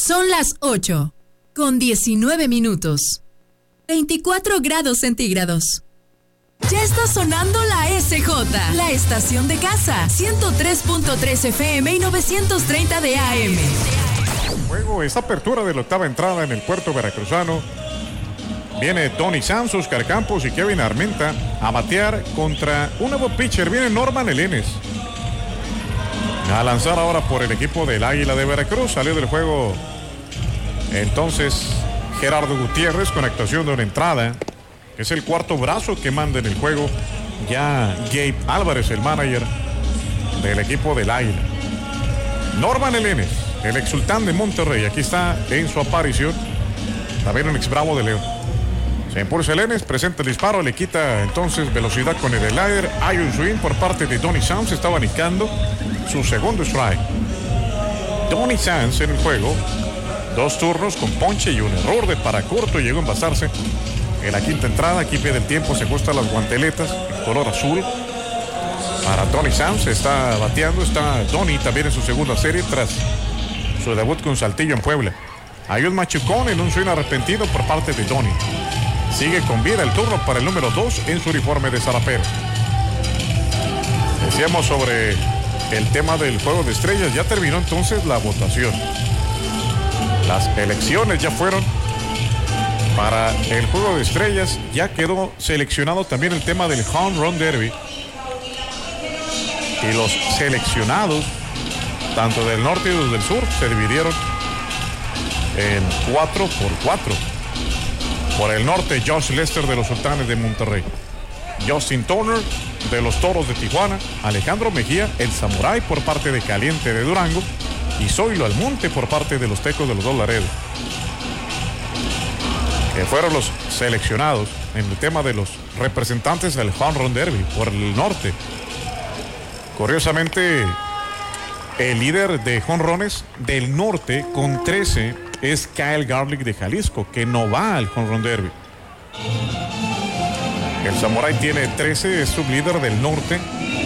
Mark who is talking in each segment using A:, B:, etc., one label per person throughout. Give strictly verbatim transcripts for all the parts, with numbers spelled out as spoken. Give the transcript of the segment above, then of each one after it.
A: Son las ocho, con diecinueve minutos. veinticuatro grados centígrados. Ya está sonando la S J, la estación de casa, ciento tres punto tres F M y novecientos treinta de A M.
B: Juego, esta apertura de la octava entrada en el puerto veracruzano. Viene Tony Sanz, Oscar Campos y Kevin Armenta a batear contra un nuevo pitcher. Viene Norman Elenes a lanzar ahora por el equipo del Águila de Veracruz. Salió del juego entonces Gerardo Gutiérrez con actuación de una entrada. Es el cuarto brazo que manda en el juego ya Gabe Álvarez, el manager del equipo del Águila. Norman Elenes, el ex Sultán de Monterrey, aquí está en su aparición. También un ex Bravo de León. Se impulsa Elenes, presenta el disparo, le quita entonces velocidad con el slider. Hay un swing por parte de Tony Sanz, está abanicando su segundo strike. Tony Sanz en el juego, dos turnos con ponche y un error de para corto, llegó a envasarse en la quinta entrada. Aquí pide el tiempo, se ajusta las guanteletas en color azul para Tony Sanz. Está bateando, está Tony también en su segunda serie tras su debut con Saltillo en Puebla. Hay un machucón en un swing arrepentido por parte de Tony. Sigue con vida el turno para el número dos en su uniforme de zarapero. Decíamos sobre el tema del juego de estrellas. Ya terminó entonces la votación. Las elecciones ya fueron para el juego de estrellas. Ya quedó seleccionado también el tema del Home Run Derby. Y los seleccionados, tanto del norte y los del sur, se dividieron en cuatro por cuatro. Por el norte, Josh Lester de los Sultanes de Monterrey, Justin Turner de los Toros de Tijuana, Alejandro Mejía, el Samurai por parte de Caliente de Durango y Zoilo Almonte por parte de los Tecos de los Dos Laredos, que fueron los seleccionados en el tema de los representantes del Home Run Derby por el norte. Curiosamente, el líder de jonrones del norte con trece es Kyle Garlick de Jalisco, que no va al Home Run Derby. El Samurai tiene trece, es sublíder del norte.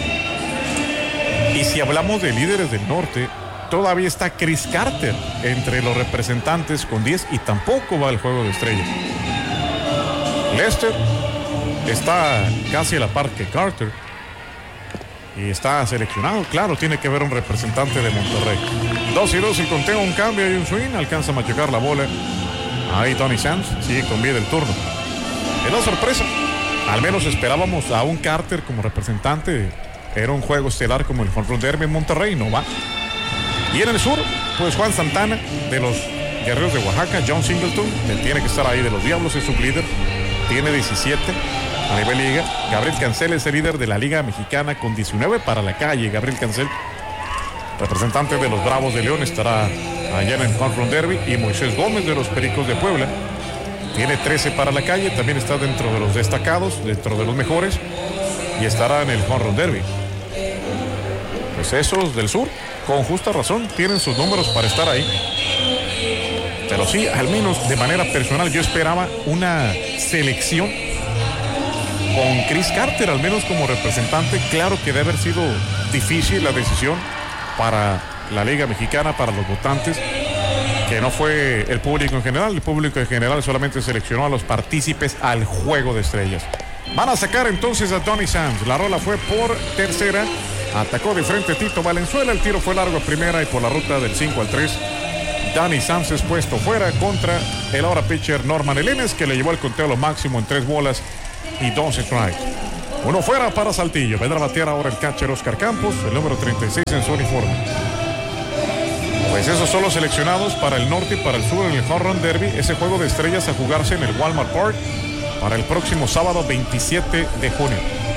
B: Y si hablamos de líderes del norte, todavía está Chris Carter entre los representantes con diez y tampoco va al juego de estrellas. Lester está casi a la par que Carter y está seleccionado. Claro, tiene que haber un representante de Monterrey. Dos y dos y conteo, un cambio y un swing. Alcanza a machucar la bola. Ahí Tony Sanz sigue con vida el turno. Es la sorpresa. Al menos esperábamos a un Carter como representante. Era un juego estelar como el Home Run Derby en Monterrey, no va. Y en el sur, pues Juan Santana de los Guerreros de Oaxaca, John Singleton, que tiene que estar ahí de los Diablos, es su líder, tiene diecisiete a nivel liga. Gabriel Cancel es el líder de la Liga Mexicana con diecinueve para la calle. Gabriel Cancel, representante de los Bravos de León, estará allá en el Home Run Derby. Y Moisés Gómez de los Pericos de Puebla tiene trece para la calle, también está dentro de los destacados, dentro de los mejores, y estará en el Home Run Derby. Pues esos del sur, con justa razón, tienen sus números para estar ahí. Pero sí, al menos de manera personal, yo esperaba una selección con Chris Carter, al menos como representante. Claro que debe haber sido difícil la decisión para la Liga Mexicana, para los votantes, que no fue el público en general. El público en general solamente seleccionó a los partícipes al juego de estrellas. Van a sacar entonces a Tony Sanz. La rola fue por tercera. Atacó de frente Tito Valenzuela. El tiro fue largo a primera y por la ruta del cinco al tres. Tony Sanz es puesto fuera contra el ahora pitcher Norman Elenes, que le llevó el conteo a lo máximo en tres bolas y dos strikes. Uno fuera para Saltillo. Vendrá a batear ahora el catcher Oscar Campos, el número treinta y seis en su uniforme. Pues esos son los seleccionados para el norte y para el sur en el Home Run Derby. Ese juego de estrellas a jugarse en el Walmart Park para el próximo sábado veintisiete de junio.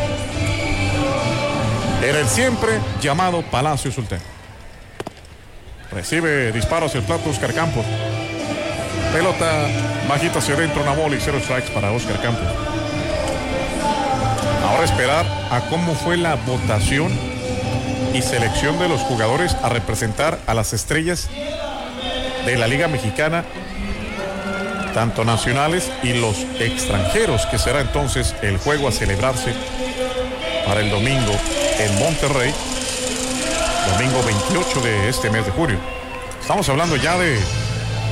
B: Era el siempre llamado Palacio Sultán. Recibe disparos el plato Oscar Campos. Pelota bajita hacia adentro, una bola y cero strikes para Oscar Campos. Ahora esperar a cómo fue la votación y selección de los jugadores a representar a las estrellas de la Liga Mexicana, tanto nacionales y los extranjeros, que será entonces el juego a celebrarse para el domingo en Monterrey, domingo veintiocho de este mes de junio. Estamos hablando ya de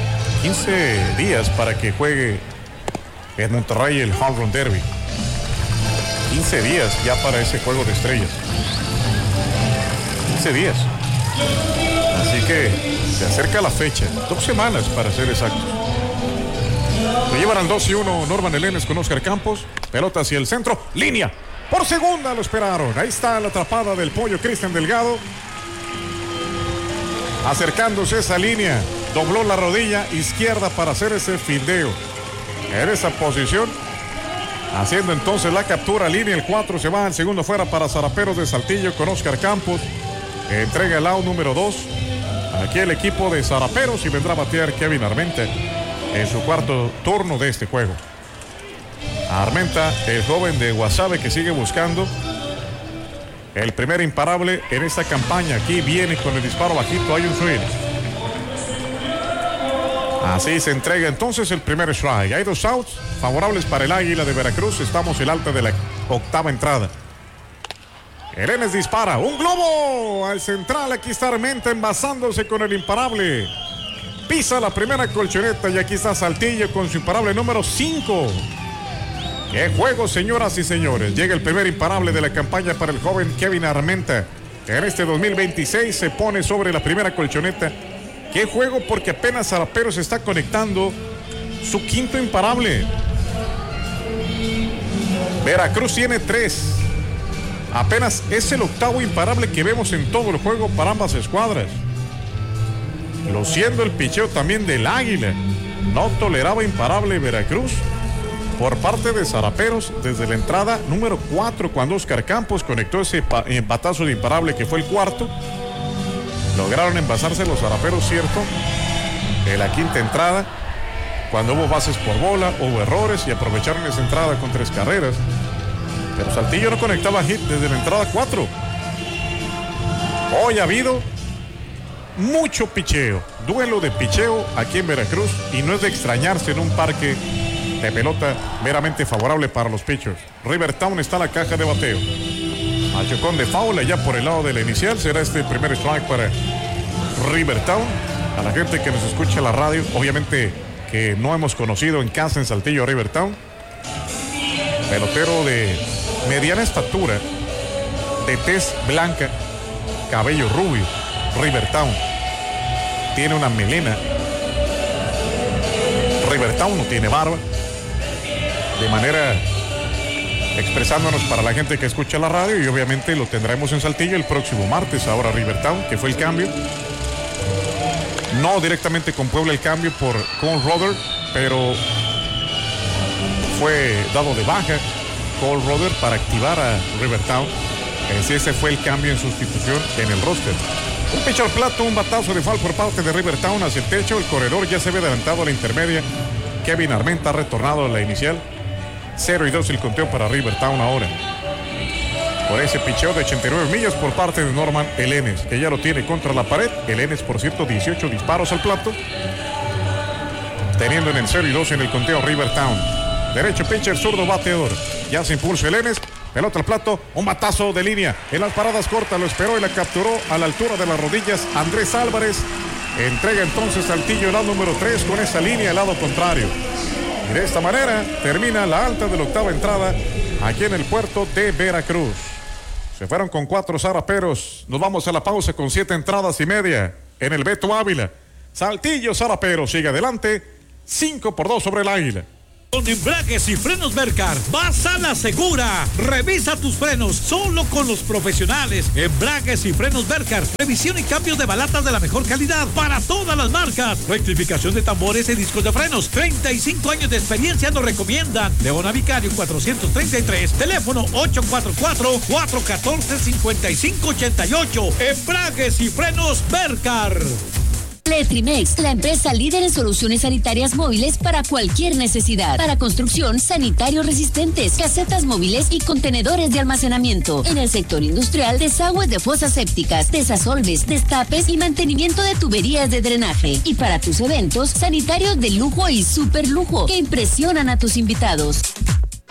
B: quince días para que juegue en Monterrey el Home Run Derby. quince días ya para ese juego de estrellas. quince días. Así que se acerca la fecha. Dos semanas para ser exactos. Lo llevan al dos y uno Norman Elenes con Oscar Campos. Pelota hacia el centro. Línea. Por segunda lo esperaron. Ahí está la atrapada del pollo Cristian Delgado. Acercándose a esa línea. Dobló la rodilla izquierda para hacer ese fildeo. En esa posición. Haciendo entonces la captura. Línea el cuatro. Se va al segundo fuera para Zaraperos de Saltillo con Oscar Campos. Entrega el out número dos. Aquí el equipo de Zaraperos y vendrá a batear Kevin Armenta en su cuarto turno de este juego. Armenta, el joven de Guasave que sigue buscando el primer imparable en esta campaña. Aquí viene con el disparo bajito, hay un swing. Así se entrega entonces el primer strike. Hay dos outs favorables para el Águila de Veracruz. Estamos en el alta de la octava entrada. Elenes dispara, un globo al central. Aquí está Armenta envasándose con el imparable. Pisa la primera colchoneta y aquí está Saltillo con su imparable número cinco. ¡Qué juego, señoras y señores! Llega el primer imparable de la campaña para el joven Kevin Armenta. En este dos mil veintiséis se pone sobre la primera colchoneta. ¡Qué juego! Porque apenas Zaraperos está conectando su quinto imparable. Veracruz tiene tres. Apenas es el octavo imparable que vemos en todo el juego para ambas escuadras. Luciendo el picheo también del Águila. No toleraba imparable Veracruz por parte de Zaraperos desde la entrada número cuatro, cuando Oscar Campos conectó ese batazo de imparable que fue el cuarto. Lograron envasarse los Zaraperos, cierto, en la quinta entrada, cuando hubo bases por bola, hubo errores y aprovecharon esa entrada con tres carreras. Pero Saltillo no conectaba hit desde la entrada cuatro. Hoy ha habido mucho picheo, duelo de picheo aquí en Veracruz, y no es de extrañarse en un parque de pelota meramente favorable para los pitchers. Rivertown está en la caja de bateo. Machocón de faula ya por el lado de la inicial. Será este el primer strike para Rivertown. A la gente que nos escucha en la radio, obviamente que no hemos conocido en casa en Saltillo Rivertown. Pelotero de mediana estatura, de tez blanca, cabello rubio. Rivertown tiene una melena. Rivertown no tiene barba. De manera expresándonos para la gente que escucha la radio, y obviamente lo tendremos en Saltillo el próximo martes. Ahora Rivertown, que fue el cambio. No directamente con Puebla el cambio por Cole Roder, pero fue dado de baja Cole Roder para activar a Rivertown. Así ese fue el cambio en sustitución en el roster. Un pitcher plato, un batazo de foul por parte de Rivertown hacia el techo. El corredor ya se ve adelantado a la intermedia. Kevin Armenta ha retornado a la inicial. cero y dos el conteo para Rivertown ahora. Por ese picheo de ochenta y nueve millas por parte de Norman Elenes, que ya lo tiene contra la pared. Elenes, por cierto, dieciocho disparos al plato. Teniendo en el cero y dos en el conteo Rivertown. Derecho pitcher, zurdo bateador. Ya se impulsa Elenes. Pelota al plato, un batazo de línea. En las paradas cortas lo esperó y la capturó a la altura de las rodillas Andrés Álvarez. Entrega entonces Saltillo el lado número tres con esa línea al lado contrario. Y de esta manera termina la alta de la octava entrada aquí en el puerto de Veracruz. Se fueron con cuatro Zaraperos. Nos vamos a la pausa con siete entradas y media en el Beto Ávila. Saltillo Zaraperos sigue adelante, cinco por dos sobre el Águila.
C: Con embragues y frenos Mercar, vas a la segura. Revisa tus frenos solo con los profesionales. Embragues y frenos Mercar. Revisión y cambio de balatas de la mejor calidad para todas las marcas. Rectificación de tambores y discos de frenos. treinta y cinco años de experiencia nos recomiendan. Leona Vicario cuatrocientos treinta y tres. Teléfono ocho cuatro cuatro, cuatro uno cuatro, cinco cinco ocho ocho. Embragues y frenos Mercar.
D: Letrimex, la empresa líder en soluciones sanitarias móviles para cualquier necesidad. Para construcción, sanitarios resistentes, casetas móviles y contenedores de almacenamiento. En el sector industrial, desagües de fosas sépticas, desasolves, destapes y mantenimiento de tuberías de drenaje. Y para tus eventos, sanitarios de lujo y super lujo que impresionan a tus invitados.